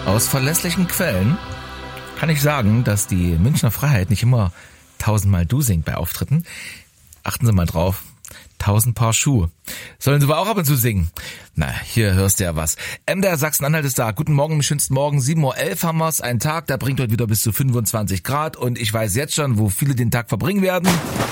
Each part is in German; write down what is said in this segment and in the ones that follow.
Aus verlässlichen Quellen kann ich sagen, dass die Münchner Freiheit nicht immer 1000-mal Du singt bei Auftritten. Achten Sie mal drauf. 1000 Paar Schuhe. Sollen Sie aber auch ab und zu singen? Na, hier hörst du ja was. MDR Sachsen-Anhalt ist da. Guten Morgen, am schönsten Morgen. 7:11 Uhr haben wir's. Ein Tag, der bringt heute wieder bis zu 25 Grad. Und ich weiß jetzt schon, wo viele den Tag verbringen werden.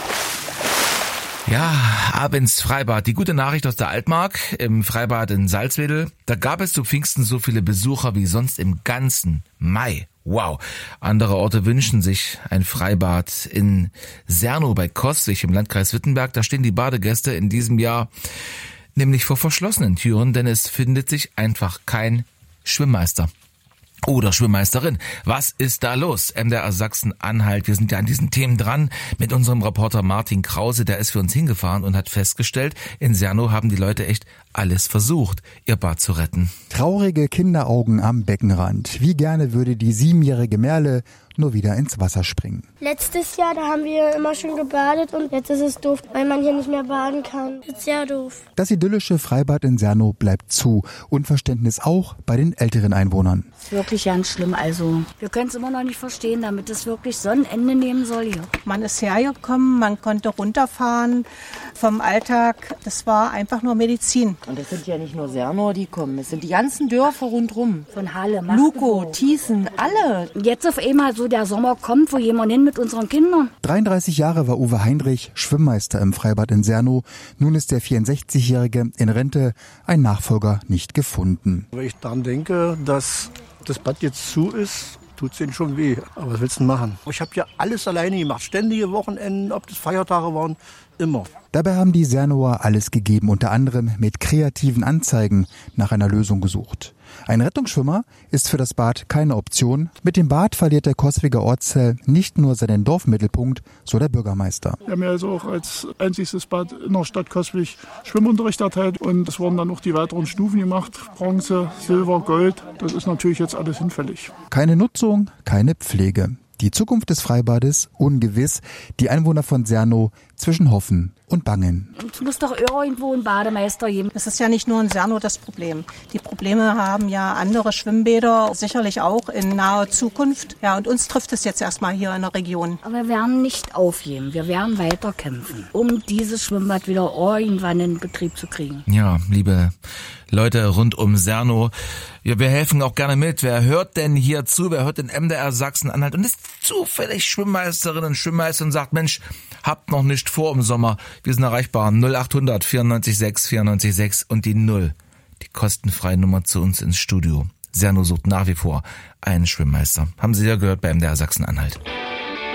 Ja, ab ins Freibad. Die gute Nachricht aus der Altmark im Freibad in Salzwedel. Da gab es zu Pfingsten so viele Besucher wie sonst im ganzen Mai. Wow. Andere Orte wünschen sich ein Freibad. In Sernow bei Coswig im Landkreis Wittenberg, da stehen die Badegäste in diesem Jahr nämlich vor verschlossenen Türen, denn es findet sich einfach kein Schwimmmeister. Oder Schwimmmeisterin. Was ist da los? MDR Sachsen-Anhalt. Wir sind ja an diesen Themen dran mit unserem Reporter Martin Krause. Der ist für uns hingefahren und hat festgestellt, in Sernow haben die Leute echt alles versucht, ihr Bad zu retten. Traurige Kinderaugen am Beckenrand. Wie gerne würde die 7-jährige Merle nur wieder ins Wasser springen. Letztes Jahr, da haben wir immer schon gebadet und jetzt ist es doof, weil man hier nicht mehr baden kann. Das ist sehr doof. Das idyllische Freibad in Sernow bleibt zu. Unverständnis auch bei den älteren Einwohnern. Das ist wirklich ganz schlimm. Also, wir können es immer noch nicht verstehen, damit es wirklich so ein Ende nehmen soll hier. Man ist hergekommen, man konnte runterfahren vom Alltag. Das war einfach nur Medizin. Und es sind ja nicht nur Sernow, die kommen. Es sind die ganzen Dörfer rundherum. Von Halle, Lukow, Thiessen, alle. Jetzt auf einmal so der Sommer kommt, wo jemand hin mit unseren Kindern. 33 Jahre war Uwe Heinrich Schwimmmeister im Freibad in Sernow. Nun ist der 64-Jährige in Rente, ein Nachfolger nicht gefunden. Wenn ich daran denke, dass das Bad jetzt zu ist, tut es ihnen schon weh. Aber was willst du machen? Ich habe ja alles alleine gemacht, ständige Wochenenden, ob das Feiertage waren, immer. Dabei haben die Sernower alles gegeben, unter anderem mit kreativen Anzeigen nach einer Lösung gesucht. Ein Rettungsschwimmer ist für das Bad keine Option. Mit dem Bad verliert der Coswiger Ortsteil nicht nur seinen Dorfmittelpunkt, so der Bürgermeister. Wir haben ja also auch als einziges Bad in der Stadt Coswig Schwimmunterricht erteilt und es wurden dann auch die weiteren Stufen gemacht. Bronze, Silber, Gold, das ist natürlich jetzt alles hinfällig. Keine Nutzung, keine Pflege. Die Zukunft des Freibades ungewiss. Die Einwohner von Sernow zwischen Hoffen und Bangen. Es muss doch irgendwo ein Bademeister geben. Das ist ja nicht nur in Sernow das Problem. Die Probleme haben ja andere Schwimmbäder sicherlich auch in naher Zukunft. Ja, und uns trifft es jetzt erstmal hier in der Region. Aber wir werden nicht aufgeben. Wir werden weiter kämpfen, um dieses Schwimmbad wieder irgendwann in Betrieb zu kriegen. Ja, liebe Leute rund um Sernow, ja, wir helfen auch gerne mit. Wer hört denn hier zu? Wer hört den MDR Sachsen-Anhalt und ist zufällig Schwimmmeisterin und Schwimmmeister und sagt, Mensch, habt noch nicht vor im Sommer. Wir sind erreichbar. 0800 94 6 94 6 und die 0. Die kostenfreie Nummer zu uns ins Studio. Sernow sucht nach wie vor einen Schwimmmeister. Haben Sie ja gehört bei MDR Sachsen-Anhalt.